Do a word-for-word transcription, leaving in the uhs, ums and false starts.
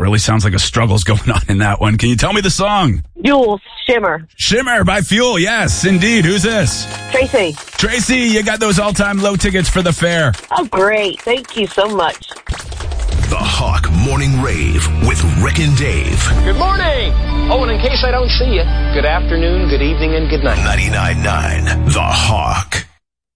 really sounds like a struggle's going on in that one. Can you tell me the song? Jules, Shimmer. Shimmer by Fuel. Yes, indeed. Who's this? Tracy. Tracy, you got those all-time low tickets for the fair. Oh, great. Thank you so much. The Hawk Morning Rave with Rick and Dave. Good morning. Oh, and in case I don't see you, good afternoon, good evening, and good night. ninety-nine point nine The Hawk.